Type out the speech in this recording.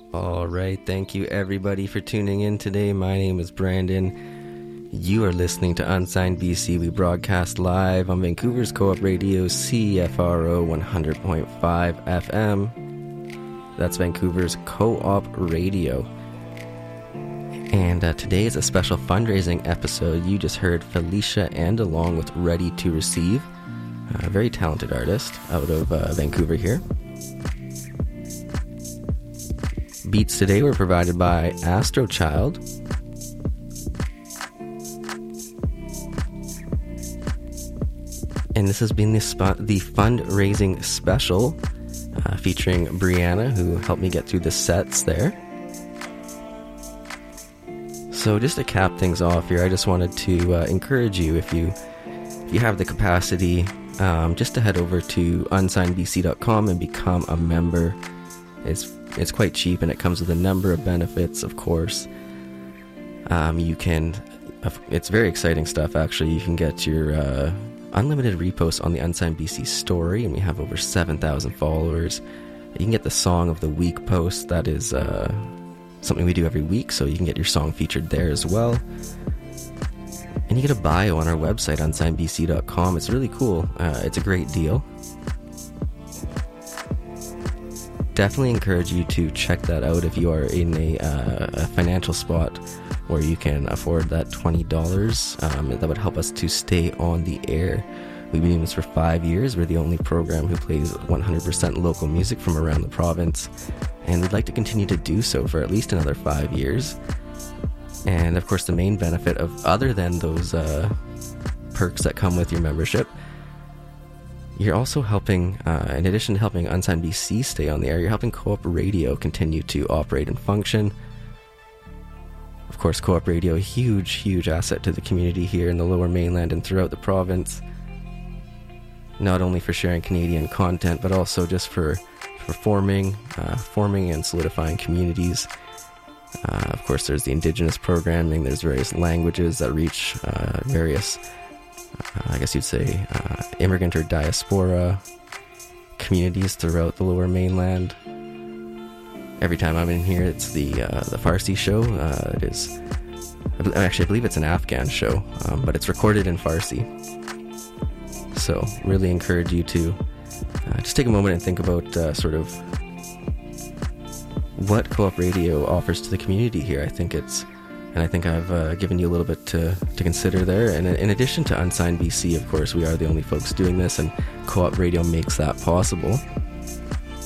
All right, thank you everybody for tuning in today. My name is Brandon. You are listening to Unsigned BC. We broadcast live on Vancouver's Co-op Radio, CFRO 100.5 FM. That's Vancouver's Co-op Radio. And today is a special fundraising episode. You just heard Felicia Andalong with Ready to Receive, a very talented artist out of Vancouver here. Beats today were provided by Astrochild. And this has been the fundraising special featuring Brianna, who helped me get through the sets there. So just to cap things off here, I just wanted to encourage you, if you have the capacity, just to head over to unsignedbc.com and become a member. It's quite cheap, and it comes with a number of benefits, of course. It's very exciting stuff, actually. You can get your unlimited reposts on the Unsigned BC story, and we have over 7,000 followers. You can get the Song of the Week post. That is something we do every week, so you can get your song featured there as well. And you get a bio on our website, unsignedbc.com. It's really cool. It's a great deal. Definitely encourage you to check that out if you are in a financial spot where you can afford that $20. That would help us to stay on the air. We've been doing this for 5 years. We're the only program who plays 100% local music from around the province, and we'd like to continue to do so for at least another 5 years. And of course, the main benefit of, other than those perks that come with your membership, you're also helping, in addition to helping Unsigned BC stay on the air, you're helping Co-op Radio continue to operate and function. Of course, Co-op Radio, a huge asset to the community here in the Lower Mainland and throughout the province. Not only for sharing Canadian content, but also just for forming and solidifying communities. Of course, there's the Indigenous programming, there's various languages that reach various, I guess you'd say, immigrant or diaspora communities throughout the Lower Mainland. Every time I'm in here, it's the Farsi show. It is, actually, I believe it's an Afghan show, but it's recorded in Farsi. So, really encourage you to just take a moment and think about sort of what Co-op Radio offers to the community here. I think I've given you a little bit to consider there. And in addition to Unsigned BC, of course, we are the only folks doing this, and Co-op Radio makes that possible.